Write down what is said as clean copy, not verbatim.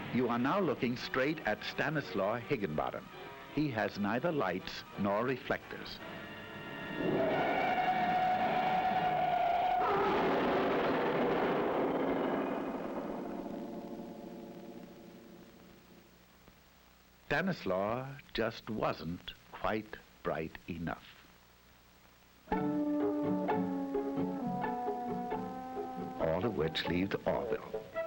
You are now looking straight at Stanislaw Higginbottom. He has neither lights nor reflectors. Stanislaw just wasn't quite bright enough. All of which leaves Orville.